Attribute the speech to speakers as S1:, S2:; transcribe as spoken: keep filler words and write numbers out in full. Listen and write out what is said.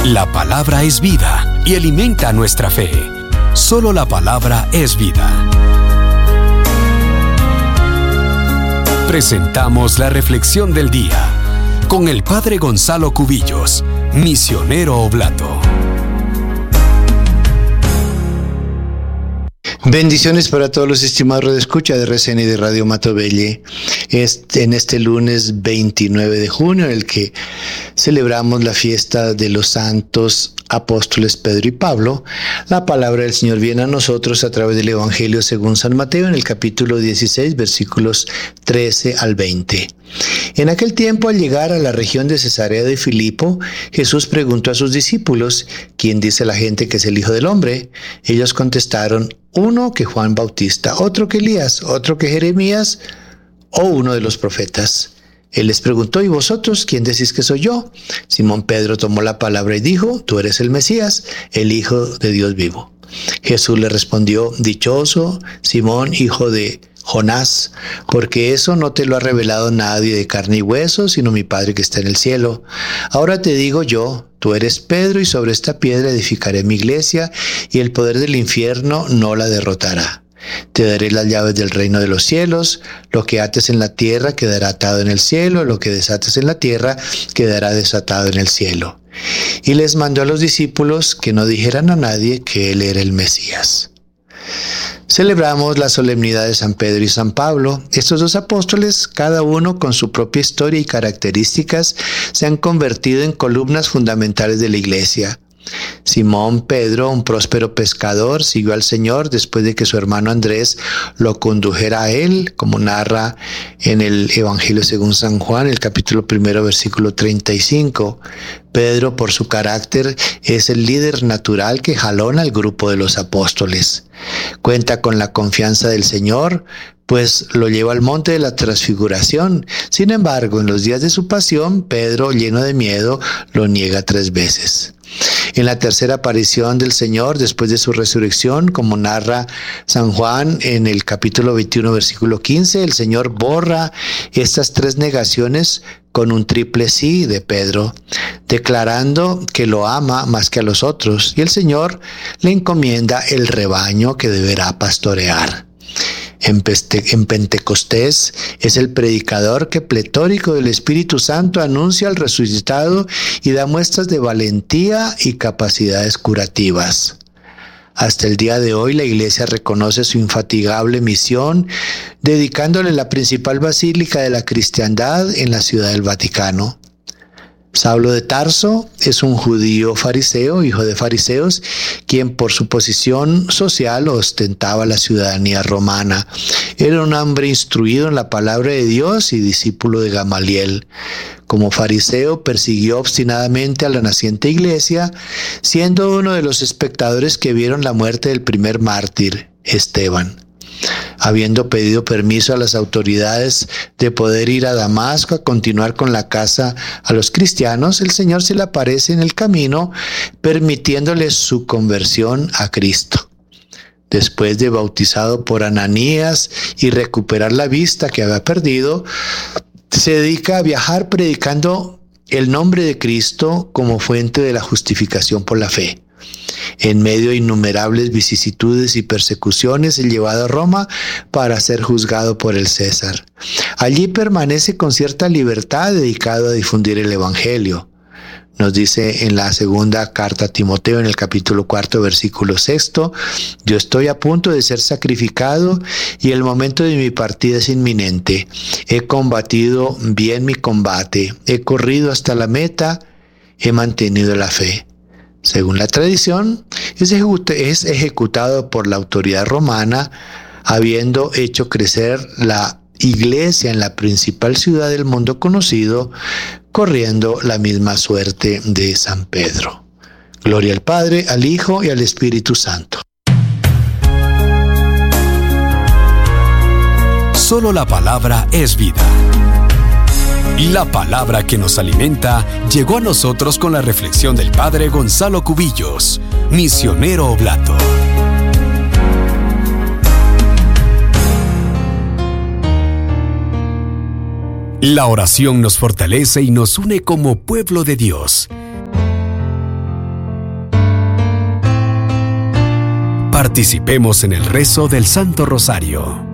S1: La palabra es vida y alimenta nuestra fe. Solo la palabra es vida. Presentamos la reflexión del día con el Padre Gonzalo Cubillos, misionero oblato.
S2: Bendiciones para todos los estimados radioescuchas de R C N y de Radio Matovelle. Este, en este lunes veintinueve de junio, en el que celebramos la fiesta de los santos apóstoles Pedro y Pablo, la palabra del Señor viene a nosotros a través del Evangelio según San Mateo, en el capítulo dieciséis, versículos trece al veinte. En aquel tiempo, al llegar a la región de Cesarea de Filipo, Jesús preguntó a sus discípulos: ¿quién dice la gente que es el Hijo del Hombre? Ellos contestaron: uno que Juan Bautista, otro que Elías, otro que Jeremías o uno de los profetas. Él les preguntó: ¿y vosotros quién decís que soy yo? Simón Pedro tomó la palabra y dijo: tú eres el Mesías, el Hijo de Dios vivo. Jesús le respondió: dichoso Simón, hijo de Jonás, porque eso no te lo ha revelado nadie de carne y hueso, sino mi Padre que está en el cielo. Ahora te digo yo: tú eres Pedro, y sobre esta piedra edificaré mi iglesia, y el poder del infierno no la derrotará. Te daré las llaves del reino de los cielos. Lo que ates en la tierra quedará atado en el cielo, lo que desates en la tierra quedará desatado en el cielo. Y les mandó a los discípulos que no dijeran a nadie que él era el Mesías. Celebramos la solemnidad de San Pedro y San Pablo. Estos dos apóstoles, cada uno con su propia historia y características, se han convertido en columnas fundamentales de la iglesia. Simón Pedro, un próspero pescador, siguió al Señor después de que su hermano Andrés lo condujera a él, como narra en el Evangelio según San Juan, el capítulo primero, versículo treinta y cinco. Pedro, por su carácter, es el líder natural que jalona al grupo de los apóstoles. Cuenta con la confianza del Señor, pues lo lleva al monte de la transfiguración. Sin embargo, en los días de su pasión, Pedro, lleno de miedo, lo niega tres veces. En la tercera aparición del Señor, después de su resurrección, como narra San Juan en el capítulo veintiuno, versículo quince, el Señor borra estas tres negaciones con un triple sí de Pedro, declarando que lo ama más que a los otros, y el Señor le encomienda el rebaño que deberá pastorear. En Pentecostés es el predicador que, pletórico del Espíritu Santo, anuncia al resucitado y da muestras de valentía y capacidades curativas. Hasta el día de hoy, la Iglesia reconoce su infatigable misión, dedicándole la principal basílica de la cristiandad en la Ciudad del Vaticano. Saulo de Tarso es un judío fariseo, hijo de fariseos, quien por su posición social ostentaba la ciudadanía romana. Era un hombre instruido en la palabra de Dios y discípulo de Gamaliel. Como fariseo, persiguió obstinadamente a la naciente iglesia, siendo uno de los espectadores que vieron la muerte del primer mártir, Esteban. Habiendo pedido permiso a las autoridades de poder ir a Damasco a continuar con la caza a los cristianos, el Señor se le aparece en el camino, permitiéndoles su conversión a Cristo. Después de bautizado por Ananías y recuperar la vista que había perdido, se dedica a viajar predicando el nombre de Cristo como fuente de la justificación por la fe. En medio de innumerables vicisitudes y persecuciones, es llevado a Roma para ser juzgado por el César. Allí permanece con cierta libertad, dedicado a difundir el Evangelio. Nos dice en la segunda carta a Timoteo, en el capítulo cuarto, versículo sexto: yo estoy a punto de ser sacrificado y el momento de mi partida es inminente. He combatido bien mi combate, he corrido hasta la meta, he mantenido la fe. Según la tradición, es ejecutado por la autoridad romana, habiendo hecho crecer la iglesia en la principal ciudad del mundo conocido, corriendo la misma suerte de San Pedro. Gloria al Padre, al Hijo y al Espíritu Santo.
S1: Solo la palabra es vida. La palabra que nos alimenta llegó a nosotros con la reflexión del Padre Gonzalo Cubillos, misionero oblato. La oración nos fortalece y nos une como pueblo de Dios. Participemos en el rezo del Santo Rosario.